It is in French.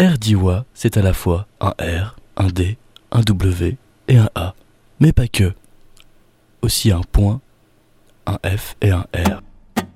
RDiwa, c'est à la fois un R, un D, un W et un A. Mais pas que. Aussi un point, un F et un R.